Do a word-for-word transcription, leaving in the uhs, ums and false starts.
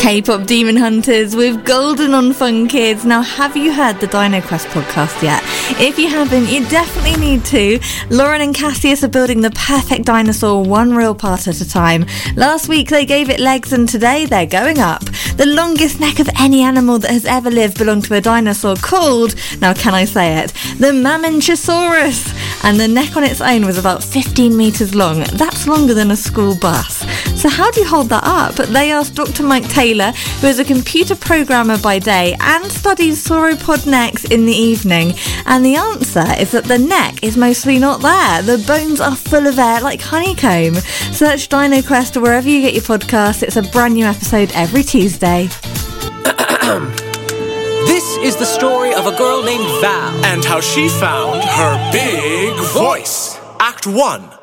K-pop demon hunters with Golden on Fun Kids. Now, have you heard the Dino Quest podcast yet? If you haven't, you definitely need to. Lauren and Cassius are building the perfect dinosaur one real part at a time. Last week they gave it legs and today they're going up. The longest neck of any animal that has ever lived belonged to a dinosaur called, now can I say it, the Mamenchisaurus. And the neck on its own was about fifteen metres long. That's longer than a school bus. So how do you hold that up? They asked Doctor Mike Taylor, who is a computer programmer by day and studies sauropod necks in the evening. And the answer is that the neck is mostly not there. The bones are full of air like honeycomb. Search Dino Quest wherever you get your podcasts. It's a brand new episode every Tuesday. This is the story of a girl named Val. And how she found her big voice. Act one.